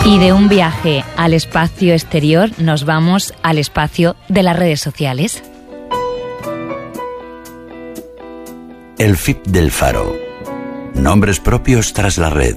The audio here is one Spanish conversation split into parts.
Y de un viaje al espacio exterior nos vamos al espacio de las redes sociales. El feed del Faro. Nombres propios tras la red.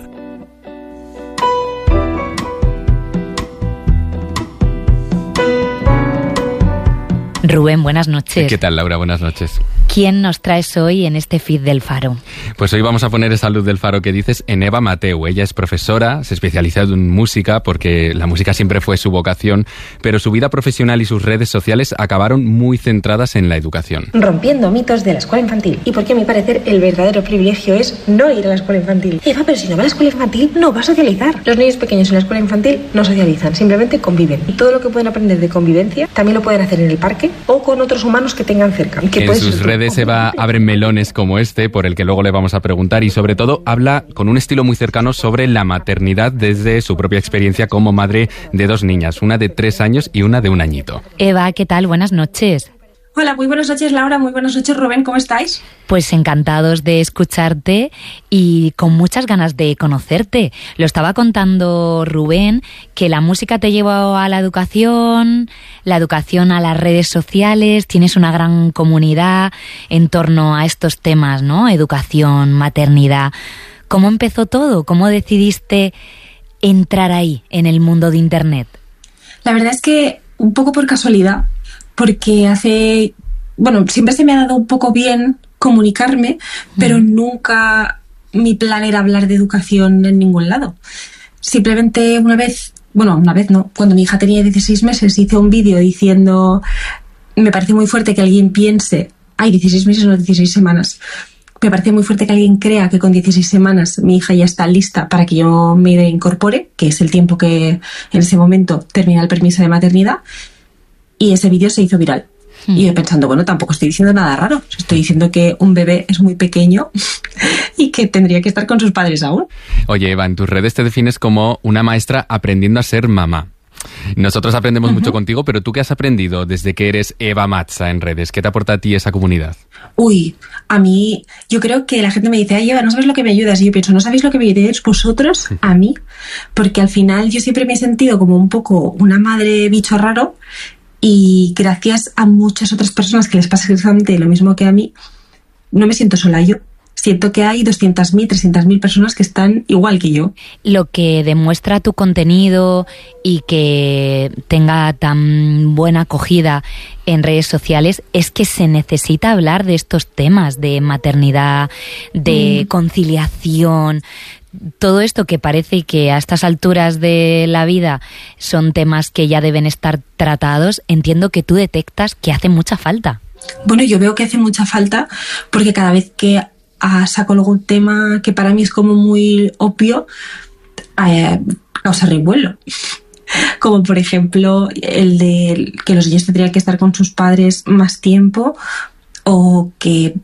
Rubén, buenas noches. ¿Qué tal, Laura? Buenas noches. ¿Quién nos traes hoy en este feed del Faro? Pues hoy vamos a poner esa luz del Faro que dices en Eva Mateu. Ella es profesora, se especializa en música porque la música siempre fue su vocación, pero su vida profesional y sus redes sociales acabaron muy centradas en la educación. Rompiendo mitos de la escuela infantil. Y porque a mi parecer el verdadero privilegio es no ir a la escuela infantil. Eva, pero si no va a la escuela infantil no va a socializar. Los niños pequeños en la escuela infantil no socializan, simplemente conviven. Y todo lo que pueden aprender de convivencia también lo pueden hacer en el parque o con otros humanos que tengan cerca. Que en sus redes Eva abre melones como este, por el que luego le vamos a preguntar, y sobre todo habla con un estilo muy cercano sobre la maternidad desde su propia experiencia como madre de 2 niñas, una de 3 años y una de 1 añito. Eva, ¿qué tal? Buenas noches. Hola, muy buenas noches, Laura, muy buenas noches, Rubén, ¿cómo estáis? Pues encantados de escucharte y con muchas ganas de conocerte. Lo estaba contando Rubén, que la música te llevó a la educación a las redes sociales, tienes una gran comunidad en torno a estos temas, ¿no? Educación, maternidad. ¿Cómo empezó todo? ¿Cómo decidiste entrar ahí, en el mundo de Internet? La verdad es que un poco por casualidad, porque siempre se me ha dado un poco bien comunicarme, pero nunca mi plan era hablar de educación en ningún lado. Simplemente una vez no, cuando mi hija tenía 16 meses hice un vídeo diciendo, me parece muy fuerte que alguien piense, 16 meses no 16 semanas, me parece muy fuerte que alguien crea que con 16 semanas mi hija ya está lista para que yo me incorpore, que es el tiempo que en ese momento termina el permiso de maternidad. Y ese vídeo se hizo viral. Y yo pensando, tampoco estoy diciendo nada raro. Estoy diciendo que un bebé es muy pequeño y que tendría que estar con sus padres aún. Oye, Eva, en tus redes te defines como una maestra aprendiendo a ser mamá. Nosotros aprendemos mucho contigo, pero ¿tú qué has aprendido desde que eres Eva Matza en redes? ¿Qué te aporta a ti esa comunidad? A mí, yo creo que la gente me dice, Eva, no sabes lo que me ayudas. Y yo pienso, ¿no sabéis lo que me ayudáis vosotros a mí? Porque al final yo siempre me he sentido como un poco una madre bicho raro. Y gracias a muchas otras personas que les pasa exactamente lo mismo que a mí, no me siento sola yo. Siento que hay 200.000, 300.000 personas que están igual que yo. Lo que demuestra tu contenido y que tenga tan buena acogida en redes sociales es que se necesita hablar de estos temas de maternidad, de conciliación. Todo esto que parece que a estas alturas de la vida son temas que ya deben estar tratados, entiendo que tú detectas que hace mucha falta. Bueno, yo veo que hace mucha falta porque cada vez que saco algún tema que para mí es como muy obvio, causa revuelo. Como por ejemplo el de que los niños tendrían que estar con sus padres más tiempo, o que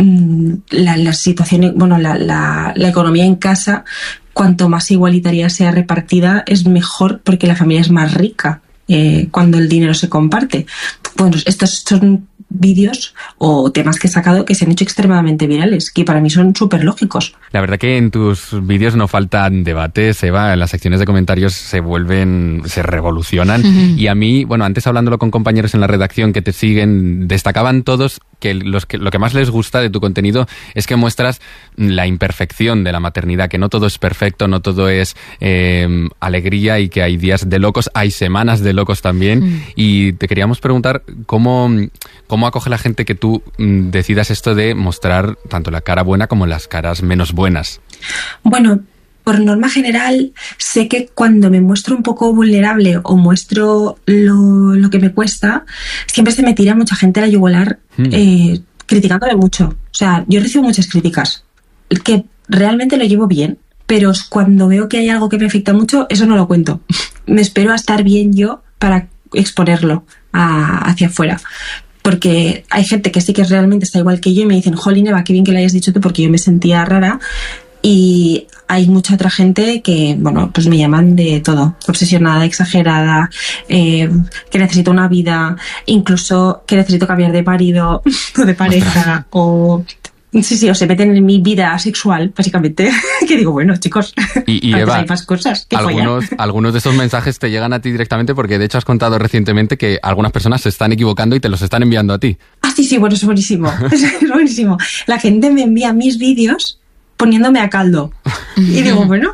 la situación, la economía en casa, cuanto más igualitaria sea repartida, es mejor porque la familia es más rica cuando el dinero se comparte. Bueno, estos son vídeos o temas que he sacado que se han hecho extremadamente virales, que para mí son súper lógicos. La verdad que en tus vídeos no faltan debates, Eva, en las secciones de comentarios se revolucionan. Y a mí, antes hablándolo con compañeros en la redacción que te siguen, destacaban todos que lo que más les gusta de tu contenido es que muestras la imperfección de la maternidad, que no todo es perfecto, no todo es alegría, y que hay días de locos, hay semanas de locos también. Y te queríamos preguntar cómo acoge la gente que tú decidas esto de mostrar tanto la cara buena como las caras menos buenas. Bueno, por norma general, sé que cuando me muestro un poco vulnerable o muestro lo que me cuesta, siempre se me tira mucha gente a la yugular criticándome mucho. O sea, yo recibo muchas críticas, que realmente lo llevo bien, pero cuando veo que hay algo que me afecta mucho, eso no lo cuento. Me espero a estar bien yo para exponerlo hacia afuera. Porque hay gente que sí que realmente está igual que yo y me dicen, jolín, Eva, qué bien que lo hayas dicho tú, porque yo me sentía rara. Y hay mucha otra gente que, pues me llaman de todo, obsesionada, exagerada, que necesito una vida, incluso que necesito cambiar de marido o de pareja, o Sí, o se meten en mi vida sexual, básicamente. Que digo, bueno, chicos, y Eva, hay más cosas que algunos de esos mensajes te llegan a ti directamente porque de hecho has contado recientemente que algunas personas se están equivocando y te los están enviando a ti. Ah, sí, bueno, es buenísimo. Es buenísimo. La gente me envía mis vídeos poniéndome a caldo. Y digo, bueno,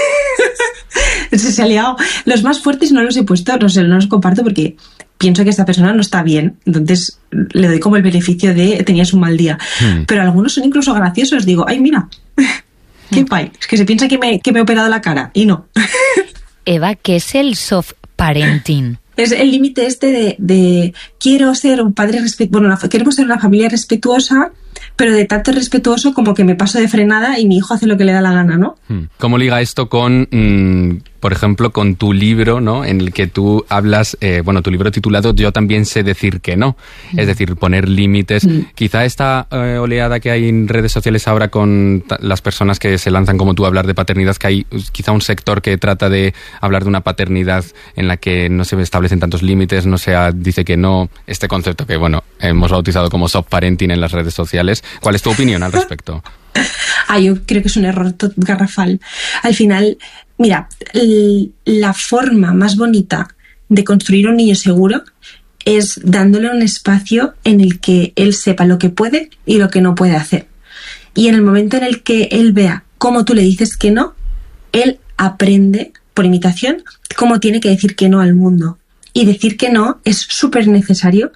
se ha liado. Los más fuertes no los he puesto, no los comparto porque pienso que esta persona no está bien, entonces le doy como el beneficio de tenías un mal día. Pero algunos son incluso graciosos, digo, ay, mira, qué pay, es que se piensa que me he operado la cara, y no. Eva, ¿qué es el soft parenting? Es el límite de quiero ser un padre respetuoso, queremos ser una familia respetuosa, pero de tanto respetuoso como que me paso de frenada y mi hijo hace lo que le da la gana, ¿no? ¿Cómo liga esto con, por ejemplo, con tu libro, ¿no? En el que tú hablas, tu libro titulado Yo también sé decir que no, es decir, poner límites. Quizá esta oleada que hay en redes sociales ahora con las personas que se lanzan como tú a hablar de paternidad, que hay quizá un sector que trata de hablar de una paternidad en la que no se establecen tantos límites, dice que no, este concepto que, hemos bautizado como soft parenting en las redes sociales. ¿Cuál es tu opinión al respecto? Yo creo que es un error garrafal. Al final, mira, la forma más bonita de construir un niño seguro es dándole un espacio en el que él sepa lo que puede y lo que no puede hacer. Y en el momento en el que él vea cómo tú le dices que no, él aprende por imitación cómo tiene que decir que no al mundo. Y decir que no es súper necesario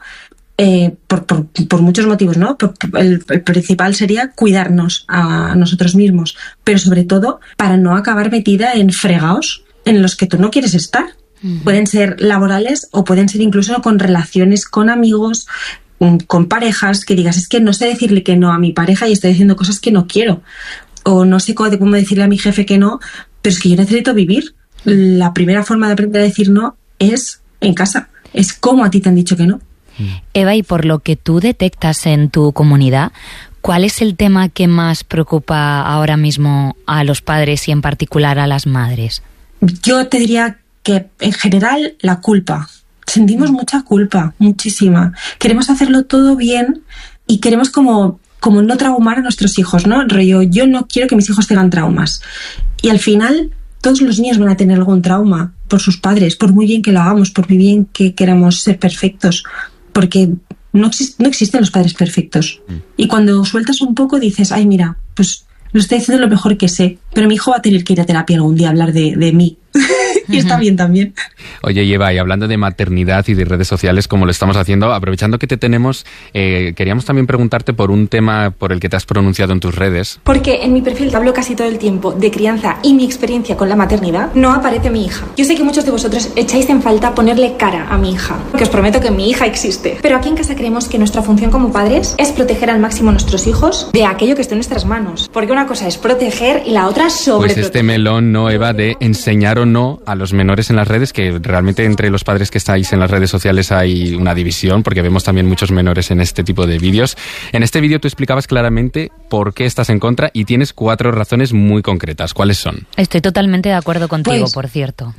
por muchos motivos, ¿no? El principal sería cuidarnos a nosotros mismos, pero sobre todo para no acabar metida en fregaos en los que tú no quieres estar. Pueden ser laborales o pueden ser incluso con relaciones con amigos, con parejas, que digas, es que no sé decirle que no a mi pareja y estoy diciendo cosas que no quiero. O no sé cómo decirle a mi jefe que no, pero es que yo necesito vivir. La primera forma de aprender a decir no es en casa. Es como a ti te han dicho que no. Eva, y por lo que tú detectas en tu comunidad, ¿cuál es el tema que más preocupa ahora mismo a los padres y en particular a las madres? Yo te diría que en general la culpa. Sentimos mucha culpa, muchísima. Queremos hacerlo todo bien y queremos como no traumar a nuestros hijos, ¿no? Rollo, yo no quiero que mis hijos tengan traumas. Y al final todos los niños van a tener algún trauma por sus padres, por muy bien que lo hagamos, por muy bien que queramos ser perfectos. Porque no existen los padres perfectos. Y cuando sueltas un poco dices, ay, mira, pues lo estoy haciendo lo mejor que sé, pero mi hijo va a tener que ir a terapia algún día a hablar de mí. Y está bien también. Oye, Eva, y hablando de maternidad y de redes sociales, como lo estamos haciendo, aprovechando que te tenemos, queríamos también preguntarte por un tema por el que te has pronunciado en tus redes. Porque en mi perfil hablo casi todo el tiempo de crianza y mi experiencia con la maternidad, no aparece mi hija. Yo sé que muchos de vosotros echáis en falta ponerle cara a mi hija, porque os prometo que mi hija existe. Pero aquí en casa creemos que nuestra función como padres es proteger al máximo a nuestros hijos de aquello que esté en nuestras manos. Porque una cosa es proteger y la otra sobreproteger. Pues este melón, ¿no, Eva, de enseñar o no a los menores en las redes, que realmente entre los padres que estáis en las redes sociales hay una división, porque vemos también muchos menores en este tipo de vídeos. En este vídeo tú explicabas claramente por qué estás en contra y tienes 4 razones muy concretas. ¿Cuáles son? Estoy totalmente de acuerdo contigo, Pues, por cierto.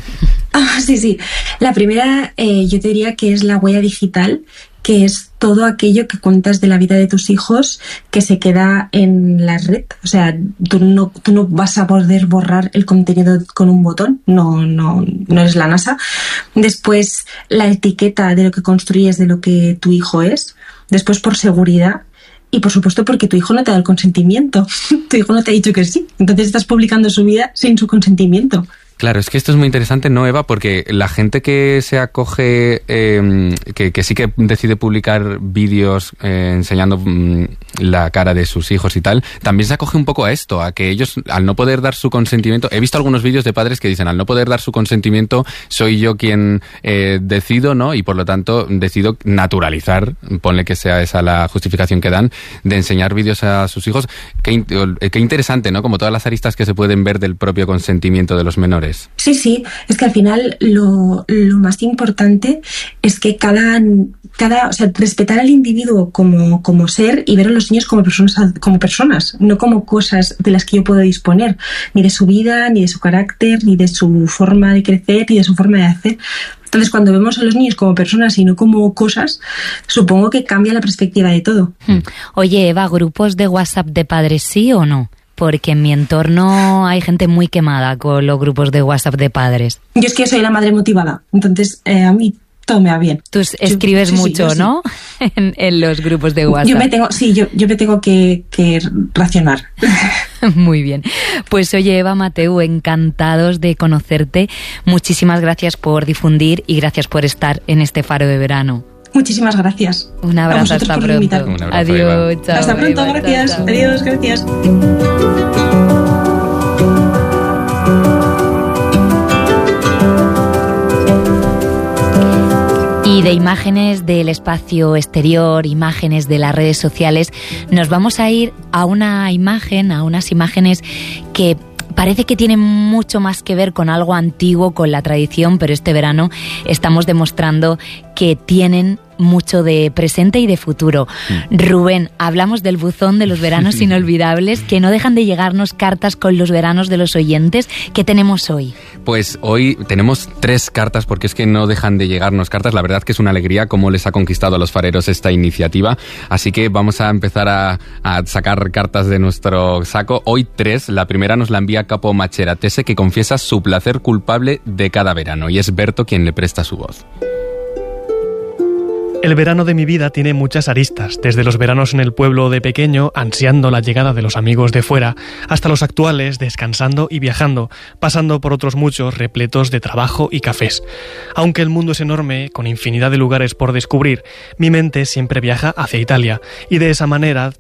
Sí. La primera, yo te diría que es la huella digital, que es todo aquello que cuentas de la vida de tus hijos que se queda en la red. O sea, tú no vas a poder borrar el contenido con un botón, no eres la NASA. Después, la etiqueta de lo que construyes, de lo que tu hijo es. Después, por seguridad. Y por supuesto porque tu hijo no te da el consentimiento. Tu hijo no te ha dicho que sí. Entonces estás publicando su vida sin su consentimiento. Claro, es que esto es muy interesante, ¿no, Eva? Porque la gente que se acoge, que sí que decide publicar vídeos enseñando la cara de sus hijos y tal, también se acoge un poco a esto, a que ellos, al no poder dar su consentimiento, he visto algunos vídeos de padres que dicen, al no poder dar su consentimiento, soy yo quien decido, ¿no? Y por lo tanto decido naturalizar, ponle que sea esa la justificación que dan, de enseñar vídeos a sus hijos. Qué interesante, ¿no? Como todas las aristas que se pueden ver del propio consentimiento de los menores. actitudes. Sí, es que al final lo más importante es que o sea, respetar al individuo como ser y ver a los niños como personas, no como cosas de las que yo puedo disponer, ni de su vida, ni de su carácter, ni de su forma de crecer, ni de su forma de hacer. Entonces, cuando vemos a los niños como personas y no como cosas, supongo que cambia la perspectiva de todo. Oye, Eva, ¿grupos de WhatsApp de padres sí o no? Porque en mi entorno hay gente muy quemada con los grupos de WhatsApp de padres. Yo es que soy la madre motivada, entonces a mí todo me va bien. Tú escribes mucho, sí. ¿no? en los grupos de WhatsApp. Yo me tengo que racionar. Muy bien. Pues oye, Eva Mateu, encantados de conocerte. Muchísimas gracias por difundir y gracias por estar en este Faro de Verano. Muchísimas gracias. Un abrazo, hasta pronto. Un abrazo, adiós, Eva. chao. Hasta pronto, Eva, gracias. chao. Adiós, gracias. Y de imágenes del espacio exterior, imágenes de las redes sociales, nos vamos a ir a unas imágenes que parece que tienen mucho más que ver con algo antiguo, con la tradición, pero este verano estamos demostrando que tienen mucho de presente y de futuro. Rubén, hablamos del buzón de los veranos inolvidables, que no dejan de llegarnos cartas con los veranos de los oyentes. ¿Qué tenemos hoy? Pues hoy tenemos 3 cartas, porque es que no dejan de llegarnos cartas. La verdad que es una alegría cómo les ha conquistado a los fareros esta iniciativa. Así que vamos a empezar a sacar cartas de nuestro saco. Hoy 3. La primera nos la envía Capo Macheratese, que confiesa su placer culpable de cada verano. Y es Berto quien le presta su voz. El verano de mi vida tiene muchas aristas, desde los veranos en el pueblo de pequeño, ansiando la llegada de los amigos de fuera, hasta los actuales, descansando y viajando, pasando por otros muchos repletos de trabajo y cafés. Aunque el mundo es enorme, con infinidad de lugares por descubrir, mi mente siempre viaja hacia Italia, y de esa manera